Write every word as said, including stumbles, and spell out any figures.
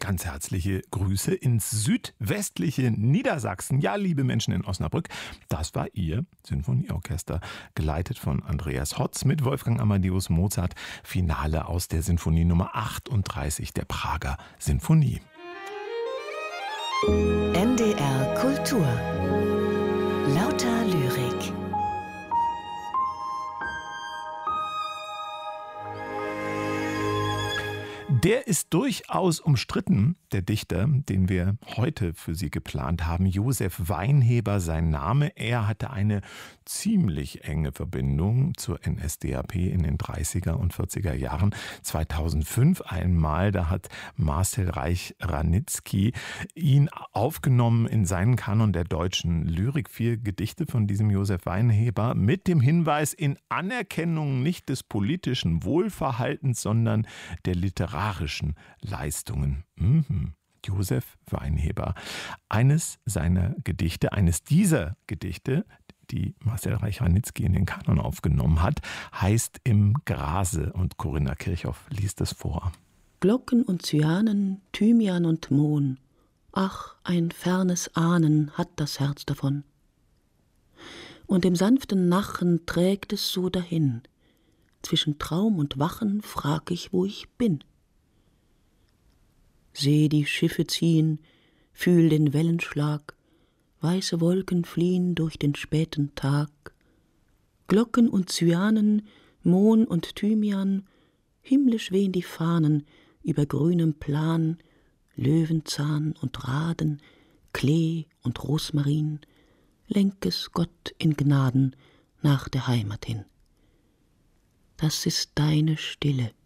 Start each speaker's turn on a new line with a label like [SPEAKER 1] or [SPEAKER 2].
[SPEAKER 1] ganz herzliche Grüße ins südwestliche Niedersachsen. Ja, liebe Menschen in Osnabrück, das war Ihr Sinfonieorchester, geleitet von Andreas Hotz mit Wolfgang Amadeus Mozart. Finale aus der Sinfonie Nummer achtunddreißig der Prager Sinfonie.
[SPEAKER 2] N D R Kultur. Lauter Lyrik.
[SPEAKER 1] Der ist durchaus umstritten, der Dichter, den wir heute für Sie geplant haben. Josef Weinheber, sein Name. Er hatte eine ziemlich enge Verbindung zur N S D A P in den dreißiger und vierziger Jahren. zweitausendfünf einmal, da hat Marcel Reich-Ranitzky ihn aufgenommen in seinen Kanon der deutschen Lyrik. Vier Gedichte von diesem Josef Weinheber mit dem Hinweis in Anerkennung nicht des politischen Wohlverhaltens, sondern der literarischen Leistungen. Mhm. Josef Weinheber. Eines seiner Gedichte, eines dieser Gedichte, die Marcel Reich-Ranitzky in den Kanon aufgenommen hat, heißt Im Grase, und Corinna Kirchhoff liest es vor.
[SPEAKER 3] Glocken und Cyanen, Thymian und Mohn, ach, ein fernes Ahnen hat das Herz davon. Und im sanften Nachen trägt es so dahin, zwischen Traum und Wachen frag ich, wo ich bin. Seh die Schiffe ziehen, fühl den Wellenschlag, weiße Wolken fliehen durch den späten Tag. Glocken und Cyanen, Mohn und Thymian, himmlisch wehen die Fahnen über grünem Plan, Löwenzahn und Raden, Klee und Rosmarin, lenk es Gott in Gnaden nach der Heimat hin. Das ist deine Stille,